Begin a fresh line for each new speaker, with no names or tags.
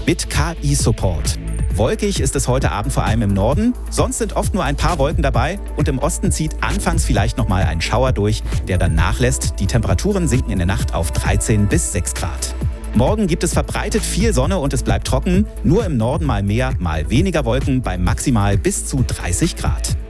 mit KI-Support. Wolkig ist es heute Abend vor allem im Norden, sonst sind oft nur ein paar Wolken dabei und im Osten zieht anfangs vielleicht nochmal ein Schauer durch, der dann nachlässt. Die Temperaturen sinken in der Nacht auf 13 bis 6 Grad. Morgen gibt es verbreitet viel Sonne und es bleibt trocken, nur im Norden mal mehr, mal weniger Wolken bei maximal bis zu 30 Grad.